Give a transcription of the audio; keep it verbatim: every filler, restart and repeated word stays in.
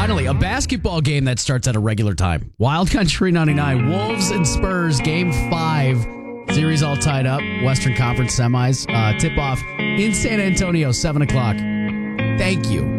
Finally, a basketball game that starts at a regular time. Wild Country ninety-nine, Wolves and Spurs, game five. Series all tied up. Western Conference semis. Uh, tip off in San Antonio, seven o'clock. Thank you.